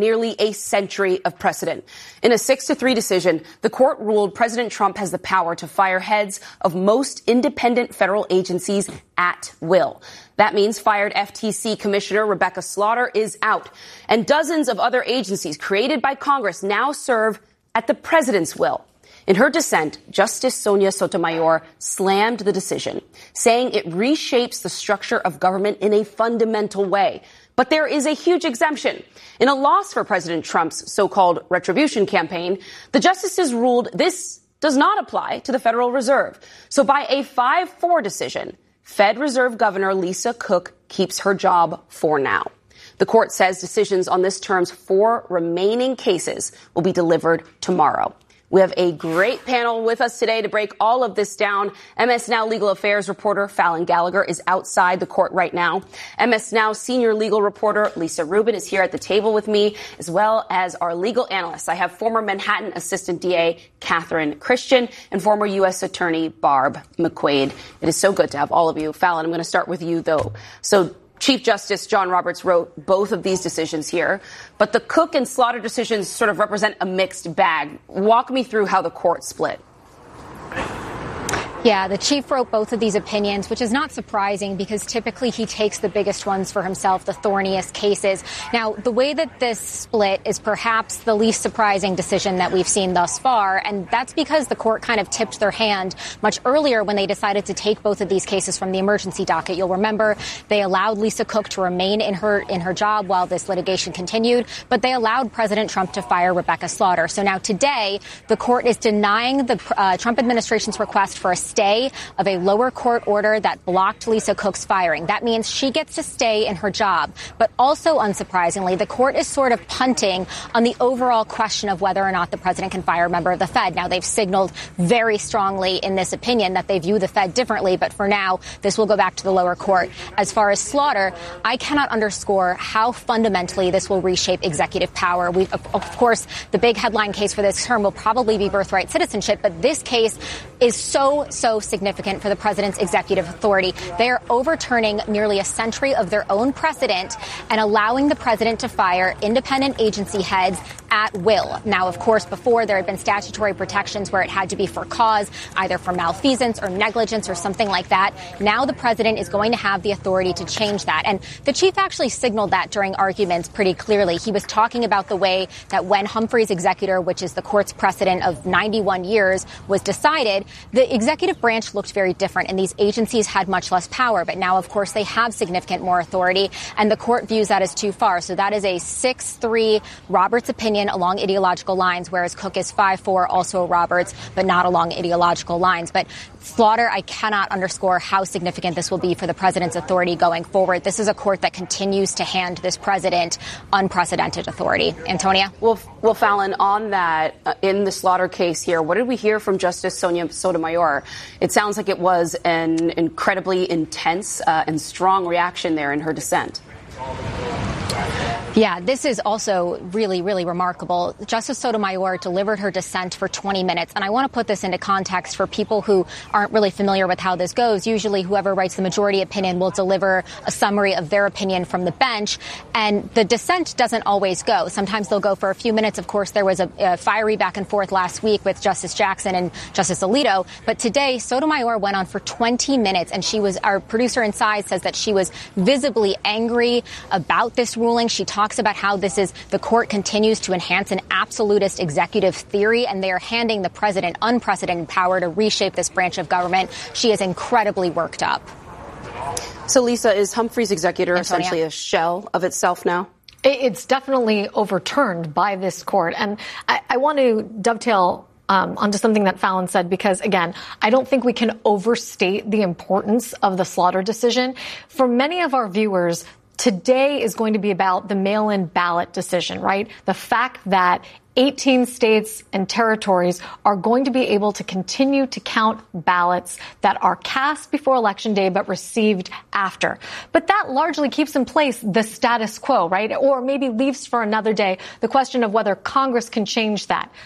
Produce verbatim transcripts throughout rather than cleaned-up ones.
nearly a century of precedent. In a six to three decision, the court ruled President Trump has the power to fire heads of most independent federal agencies at will. That means fired F T C Commissioner Rebecca Slaughter is out, and dozens of other agencies created by Congress now serve at the president's will. In her dissent, Justice Sonia Sotomayor slammed the decision, saying it reshapes the structure of government in a fundamental way. But there is a huge exemption. In a loss for President Trump's so-called retribution campaign, the justices ruled this does not apply to the Federal Reserve. So by a five four decision, Fed Reserve Governor Lisa Cook keeps her job for now. The court says decisions on this term's four remaining cases will be delivered tomorrow. We have a great panel with us today to break all of this down. M S Now legal affairs reporter Fallon Gallagher is outside the court right now. M S Now senior legal reporter Lisa Rubin is here at the table with me, as well as our legal analysts. I have former Manhattan Assistant D A Catherine Christian and former U S Attorney Barb McQuaid. It is so good to have all of you. Fallon, I'm going to start with you, though. So Chief Justice John Roberts wrote both of these decisions here, but the Cook and Slaughter decisions sort of represent a mixed bag. Walk me through how the court split. Yeah, the chief wrote both of these opinions, which is not surprising because typically he takes the biggest ones for himself, the thorniest cases. Now, the way that this split is perhaps the least surprising decision that we've seen thus far, and that's because the court kind of tipped their hand much earlier when they decided to take both of these cases from the emergency docket. You'll remember they allowed Lisa Cook to remain in her in her job while this litigation continued, but they allowed President Trump to fire Rebecca Slaughter. So now today, the court is denying the uh, Trump administration's request for a stay of a lower court order that blocked Lisa Cook's firing. That means she gets to stay in her job. But also, unsurprisingly, the court is sort of punting on the overall question of whether or not the president can fire a member of the Fed. Now, they've signaled very strongly in this opinion that they view the Fed differently. But for now, this will go back to the lower court. As far as Slaughter, I cannot underscore how fundamentally this will reshape executive power. We, of, of course, the big headline case for this term will probably be birthright citizenship. But this case is so, so significant for the president's executive authority. They are overturning nearly a century of their own precedent and allowing the president to fire independent agency heads at will. Now, of course, before there had been statutory protections where it had to be for cause, either for malfeasance or negligence or something like that. Now the president is going to have the authority to change that. And the chief actually signaled that during arguments pretty clearly. He was talking about the way that when Humphrey's executor, which is the court's precedent of ninety-one years, was decided, the executive branch looked very different and these agencies had much less power. But now, of course, they have significant more authority and the court views that as too far. So that is a six three Roberts opinion along ideological lines, whereas Cook is five four, also a Roberts, but not along ideological lines. But Slaughter, I cannot underscore how significant this will be for the president's authority going forward. This is a court that continues to hand this president unprecedented authority. Antonia? Well, well Fallon, on that, uh, in the Slaughter case here, what did we hear from Justice Sonia Sotomayor? It sounds like it was an incredibly intense uh, and strong reaction there in her dissent. Yeah, this is also really, really remarkable. Justice Sotomayor delivered her dissent for twenty minutes. And I want to put this into context for people who aren't really familiar with how this goes. Usually whoever writes the majority opinion will deliver a summary of their opinion from the bench. And the dissent doesn't always go. Sometimes they'll go for a few minutes. Of course, there was a, a fiery back and forth last week with Justice Jackson and Justice Alito. But today, Sotomayor went on for twenty minutes. And she was, our producer inside says that she was visibly angry about this ruling. She talked talks about how this is the court continues to enhance an absolutist executive theory, and they are handing the president unprecedented power to reshape this branch of government. She is incredibly worked up. So, Lisa, is Humphrey's executor Antonia? essentially a shell of itself now? It's definitely overturned by this court. And I, I want to dovetail Um, onto something that Fallon said, because, again, I don't think we can overstate the importance of the Slaughter decision. For many of our viewers, today is going to be about the mail-in ballot decision, right? The fact that eighteen states and territories are going to be able to continue to count ballots that are cast before Election Day but received after. But that largely keeps in place the status quo, right? Or maybe leaves for another day the question of whether Congress can change that.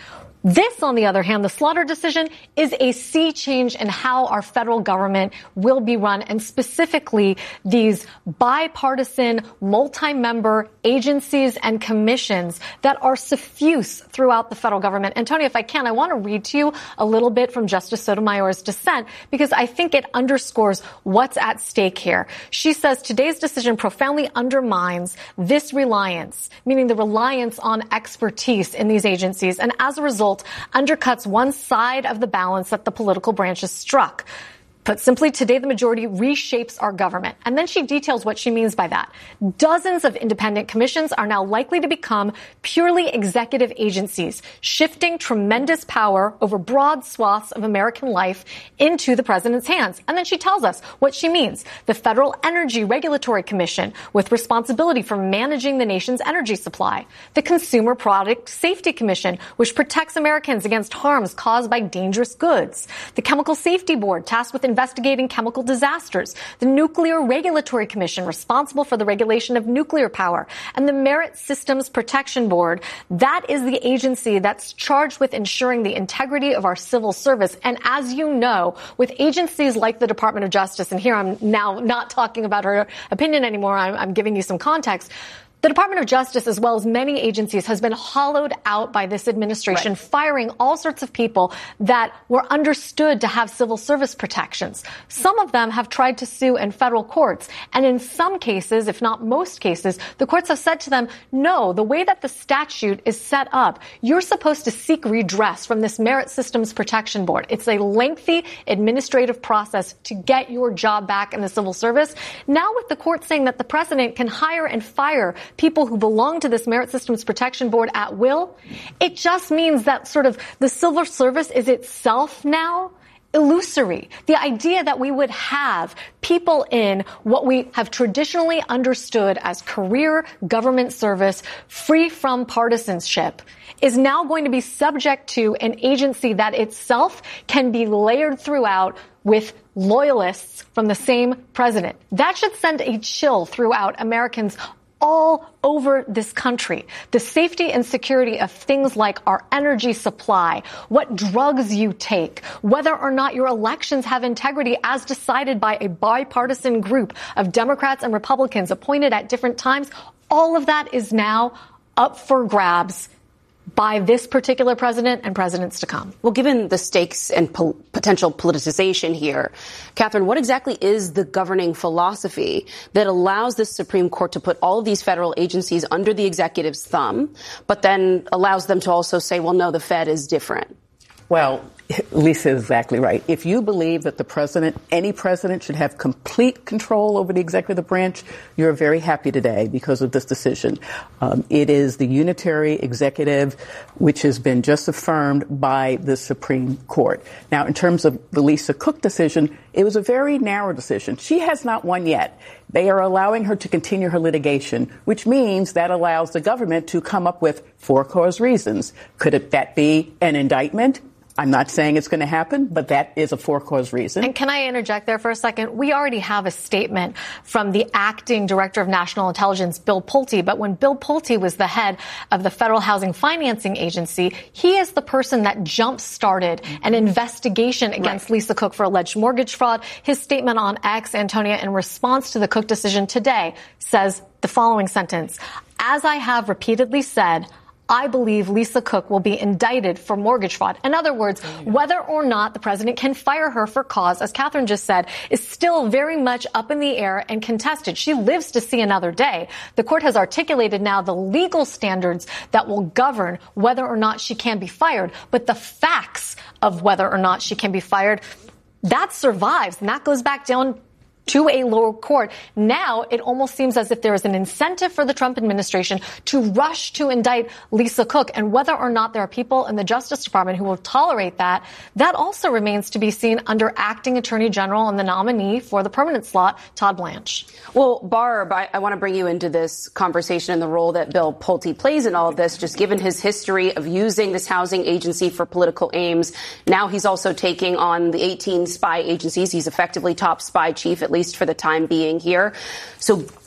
This, on the other hand, the Slaughter decision is a sea change in how our federal government will be run, and specifically these bipartisan, multi-member agencies and commissions that are suffuse throughout the federal government. And Tony, if I can, I want to read to you a little bit from Justice Sotomayor's dissent because I think it underscores what's at stake here. She says today's decision profoundly undermines this reliance, meaning the reliance on expertise in these agencies, and as a result, undercuts one side of the balance that the political branches struck. Put simply, today the majority reshapes our government. And then she details what she means by that. Dozens of independent commissions are now likely to become purely executive agencies, shifting tremendous power over broad swaths of American life into the president's hands. And then she tells us what she means. The Federal Energy Regulatory Commission, with responsibility for managing the nation's energy supply. The Consumer Product Safety Commission, which protects Americans against harms caused by dangerous goods. The Chemical Safety Board, tasked with investigating chemical disasters, the Nuclear Regulatory Commission, responsible for the regulation of nuclear power, and the Merit Systems Protection Board. That is the agency that's charged with ensuring the integrity of our civil service. And as you know, with agencies like the Department of Justice, and here I'm now not talking about her opinion anymore, I'm, I'm giving you some context. The Department of Justice, as well as many agencies, has been hollowed out by this administration, right, firing all sorts of people that were understood to have civil service protections. Some of them have tried to sue in federal courts. And in some cases, if not most cases, the courts have said to them, no, the way that the statute is set up, you're supposed to seek redress from this Merit Systems Protection Board. It's a lengthy administrative process to get your job back in the civil service. Now with the court saying that the president can hire and fire people who belong to this Merit Systems Protection Board at will, it just means that sort of the civil service is itself now illusory. The idea that we would have people in what we have traditionally understood as career government service, free from partisanship, is now going to be subject to an agency that itself can be layered throughout with loyalists from the same president. That should send a chill throughout Americans all over this country. The safety and security of things like our energy supply, what drugs you take, whether or not your elections have integrity as decided by a bipartisan group of Democrats and Republicans appointed at different times, all of that is now up for grabs by this particular president and presidents to come. Well, given the stakes and pol- potential politicization here, Catherine, what exactly is the governing philosophy that allows the Supreme Court to put all of these federal agencies under the executive's thumb, but then allows them to also say, well, no, the Fed is different? Well, Lisa is exactly right. If you believe that the president, any president, should have complete control over the executive branch, you're very happy today because of this decision. Um, it is the unitary executive, which has been just affirmed by the Supreme Court. Now, in terms of the Lisa Cook decision, it was a very narrow decision. She has not won yet. They are allowing her to continue her litigation, which means that allows the government to come up with for-cause reasons. Could it, that be an indictment? I'm not saying it's going to happen, but that is a for-cause reason. And can I interject there for a second? We already have a statement from the acting director of national intelligence, Bill Pulte. But when Bill Pulte was the head of the Federal Housing Financing Agency, he is the person that jump-started an investigation against right. Lisa Cook for alleged mortgage fraud. His statement on X, Antonia, in response to the Cook decision today, says the following sentence: "As I have repeatedly said, I believe Lisa Cook will be indicted for mortgage fraud." In other words, whether or not the president can fire her for cause, as Catherine just said, is still very much up in the air and contested. She lives to see another day. The court has articulated now the legal standards that will govern whether or not she can be fired. But the facts of whether or not she can be fired, that survives. And that goes back down to a lower court. Now it almost seems as if there is an incentive for the Trump administration to rush to indict Lisa Cook. And whether or not there are people in the Justice Department who will tolerate that, that also remains to be seen under acting attorney general and the nominee for the permanent slot, Todd Blanche. Well, Barb, I, I want to bring you into this conversation and the role that Bill Pulte plays in all of this, just given his history of using this housing agency for political aims. Now he's also taking on the eighteen spy agencies. He's effectively top spy chief, at least for the time being here. So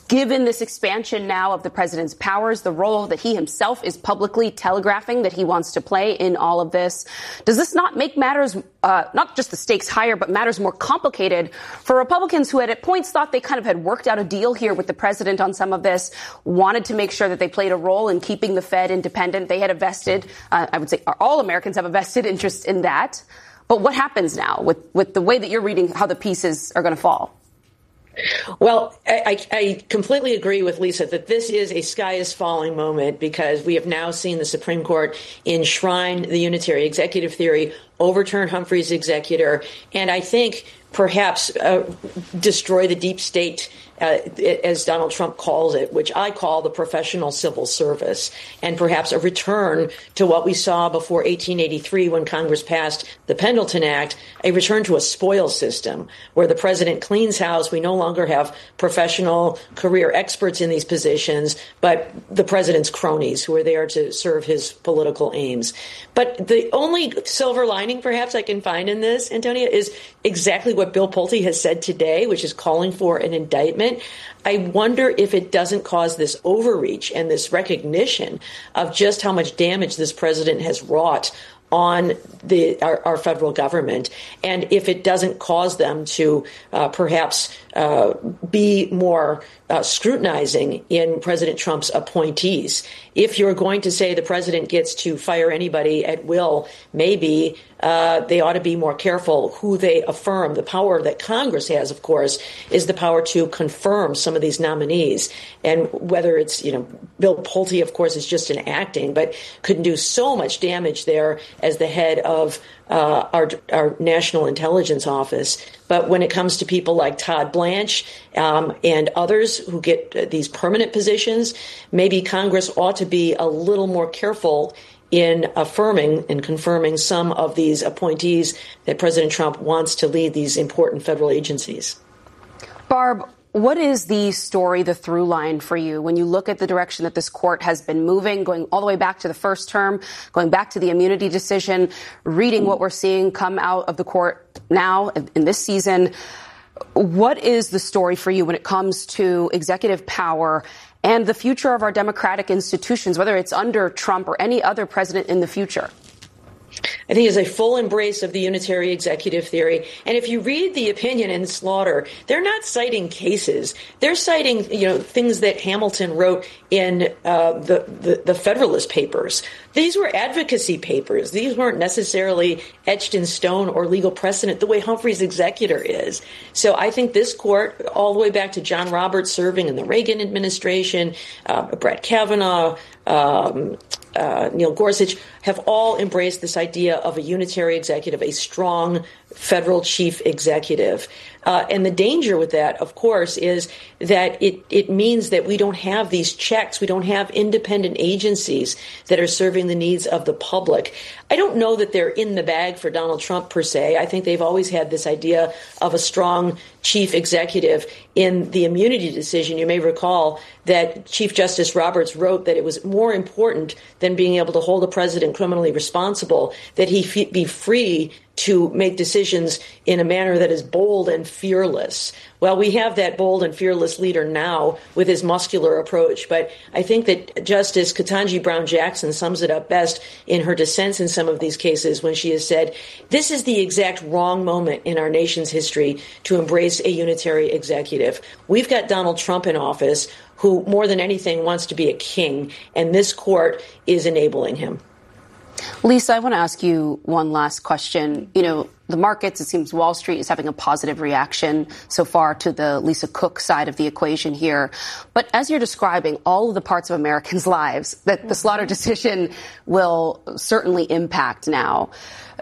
given this expansion now of the president's powers, the role that he himself is publicly telegraphing that he wants to play in all of this, does this not make matters, uh, not just the stakes higher, but matters more complicated for Republicans who had at points thought they kind of had worked out a deal here with the president on some of this, wanted to make sure that they played a role in keeping the Fed independent? They had a vested, uh, I would say all Americans have a vested interest in that. But what happens now with, with the way that you're reading how the pieces are going to fall? Well, I, I completely agree with Lisa that this is a sky is falling moment, because we have now seen the Supreme Court enshrine the unitary executive theory, overturn Humphrey's executor, and I think perhaps uh, destroy the deep state, uh, as Donald Trump calls it, which I call the professional civil service, and perhaps a return to what we saw before eighteen eighty-three when Congress passed the Pendleton Act, a return to a spoils system where the president cleans house. We no longer have professional career experts in these positions, but the president's cronies who are there to serve his political aims. But the only silver lining perhaps I can find in this, Antonia, is exactly what Bill Pulte has said today, which is calling for an indictment. I wonder if it doesn't cause this overreach and this recognition of just how much damage this president has wrought on the our, our federal government, and if it doesn't cause them to uh, perhaps uh, be more uh, scrutinizing in President Trump's appointees. If you're going to say the president gets to fire anybody at will, maybe uh, they ought to be more careful who they affirm. The power that Congress has, of course, is the power to confirm some of these nominees. And whether it's, you know, Bill Pulte, of course, is just an acting, but could do so much damage there as the head of uh, our, our National Intelligence Office. But when it comes to people like Todd Blanche um, and others who get uh, these permanent positions, maybe Congress ought to be a little more careful in affirming and confirming some of these appointees that President Trump wants to lead these important federal agencies. Barb, what is the story, the through line for you when you look at the direction that this court has been moving, going all the way back to the first term, going back to the immunity decision, reading what we're seeing come out of the court now in this season? What is the story for you when it comes to executive power and the future of our democratic institutions, whether it's under Trump or any other president in the future? I think it's a full embrace of the unitary executive theory. And if you read the opinion in Slaughter, they're not citing cases. They're citing, you know, things that Hamilton wrote in uh, the, the, the Federalist Papers. These were advocacy papers. These weren't necessarily etched in stone or legal precedent the way Humphrey's executor is. So I think this court, all the way back to John Roberts serving in the Reagan administration, uh, Brett Kavanaugh, um, uh, Neil Gorsuch, have all embraced this idea of a unitary executive, a strong federal chief executive. Uh, and the danger with that, of course, is that it, it means that we don't have these checks. We don't have independent agencies that are serving the needs of the public. I don't know that they're in the bag for Donald Trump, per se. I think they've always had this idea of a strong chief executive. In the immunity decision, you may recall that Chief Justice Roberts wrote that it was more important than being able to hold a president criminally responsible that he f- be free to make decisions in a manner that is bold and fearless. Well, we have that bold and fearless leader now with his muscular approach. But I think that Justice Ketanji Brown Jackson sums it up best in her dissents in some of these cases when she has said, this is the exact wrong moment in our nation's history to embrace a unitary executive. We've got Donald Trump in office, who more than anything wants to be a king, and this court is enabling him. Lisa, I want to ask you one last question. You know, the markets, it seems Wall Street is having a positive reaction so far to the Lisa Cook side of the equation here. But as you're describing all of the parts of Americans' lives that the Slaughter decision will certainly impact now,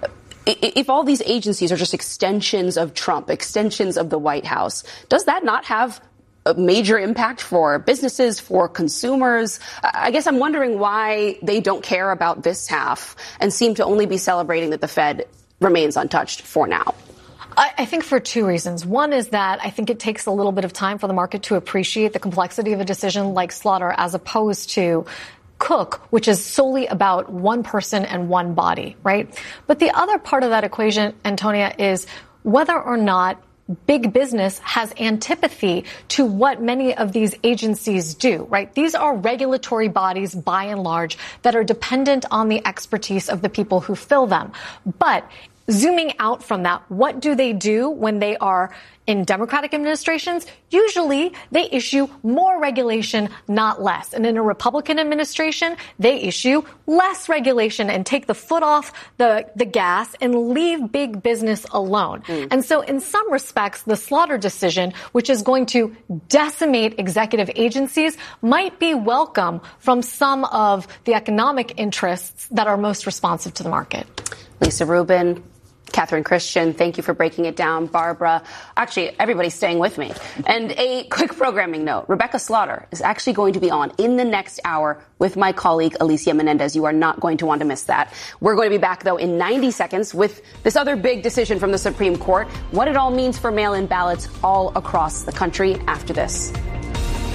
if all these agencies are just extensions of Trump, extensions of the White House, does that not have a major impact for businesses, for consumers? I guess I'm wondering why they don't care about this half and seem to only be celebrating that the Fed remains untouched for now. I think for two reasons. One is that I think it takes a little bit of time for the market to appreciate the complexity of a decision like Slaughter as opposed to Cook, which is solely about one person and one body, right? But the other part of that equation, Antonia, is whether or not big business has antipathy to what many of these agencies do, right? These are regulatory bodies, by and large, that are dependent on the expertise of the people who fill them. But zooming out from that, what do they do when they are in Democratic administrations? Usually they issue more regulation, not less. And in a Republican administration, they issue less regulation and take the foot off the, the gas and leave big business alone. Mm. And so in some respects, the Slaughter decision, which is going to decimate executive agencies, might be welcome from some of the economic interests that are most responsive to the market. Lisa Rubin, Catherine Christian, thank you for breaking it down. Barbara, actually, everybody's staying with me. And a quick programming note. Rebecca Slaughter is actually going to be on in the next hour with my colleague, Alicia Menendez. You are not going to want to miss that. We're going to be back, though, in ninety seconds with this other big decision from the Supreme Court, what it all means for mail-in ballots all across the country after this.